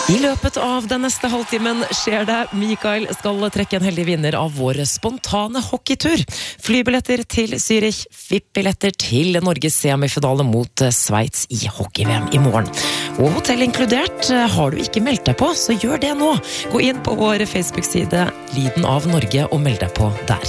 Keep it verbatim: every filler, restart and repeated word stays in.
I løpet av den neste halvtimen skjer det. Mikael skal trekke en heldig vinner av vår spontane hockeytur. Flybilletter til Zürich, V I P-billetter til Norges semifinale mot Sveits i hockey-V M i morgen. Og hotell inkludert. Har du ikke meldt deg på, så gjør det nå. Gå inn på vår Facebook-side Lyden av Norge og meld deg på der.